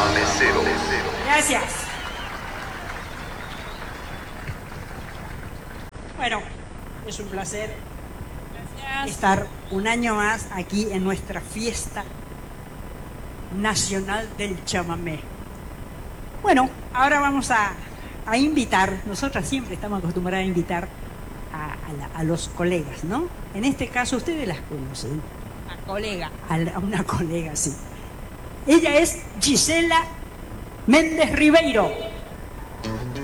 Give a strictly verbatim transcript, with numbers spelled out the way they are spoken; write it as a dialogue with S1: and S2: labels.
S1: Chamamecero.
S2: Gracias. Bueno, es un placer
S3: Gracias.
S2: estar un año más aquí en nuestra fiesta nacional del chamamé. Bueno, ahora vamos a, a invitar, nosotras siempre estamos acostumbradas a invitar a, a, la- a los colegas, ¿no? En este caso ustedes las conocen,
S3: La colega.
S2: a, la- a una colega, sí. Ella es Gisela Méndez Ribeiro.